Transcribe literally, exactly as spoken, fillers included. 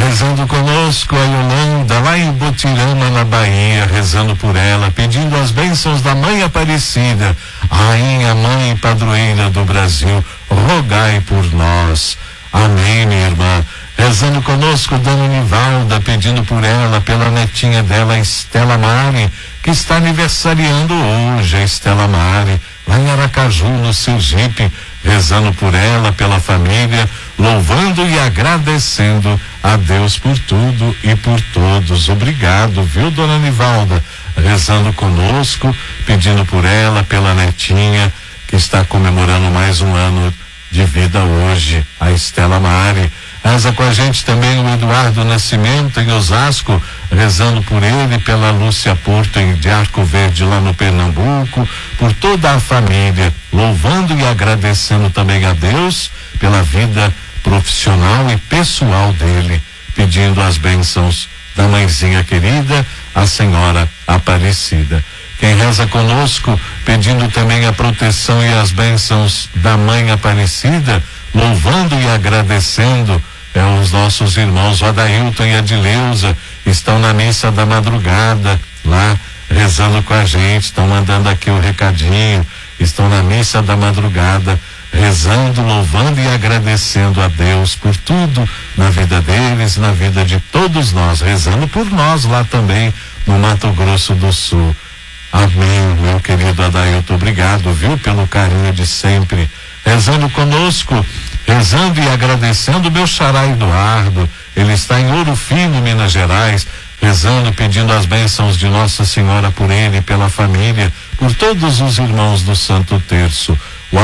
Rezando conosco a Yolanda, lá em Botirama, na Bahia, rezando por ela, pedindo as bênçãos da Mãe Aparecida, Rainha, Mãe e Padroeira do Brasil, rogai por nós. Amém, minha irmã. Rezando conosco, Dona Nivalda, pedindo por ela, pela netinha dela, Estela Mari, que está aniversariando hoje, a Estela Mari, lá em Aracaju, no Sergipe, rezando por ela, pela família, louvando e agradecendo a Deus por tudo e por todos. Obrigado, viu, Dona Nivalda? Rezando conosco, pedindo por ela, pela netinha, que está comemorando mais um ano de vida hoje, a Estela Mari. Reza com a gente também o Eduardo Nascimento, em Osasco, rezando por ele, pela Lúcia Porto, em de Arco Verde, lá no Pernambuco, por toda a família, louvando e agradecendo também a Deus pela vida profissional e pessoal dele, pedindo as bênçãos da mãezinha querida, a Senhora Aparecida. Quem reza conosco, pedindo também a proteção e as bênçãos da Mãe Aparecida, louvando e agradecendo, é os nossos irmãos, o Adailton e a Adileuza, estão na missa da madrugada, lá, rezando com a gente, estão mandando aqui o recadinho, estão na missa da madrugada, rezando, louvando e agradecendo a Deus por tudo na vida deles, na vida de todos nós, rezando por nós lá também, no Mato Grosso do Sul. Amém, meu querido Adailton, obrigado, viu, pelo carinho de sempre. Rezando conosco, rezando e agradecendo meu xará Eduardo, ele está em Ouro Fino, Minas Gerais, rezando, pedindo as bênçãos de Nossa Senhora por ele, pela família, por todos os irmãos do Santo Terço.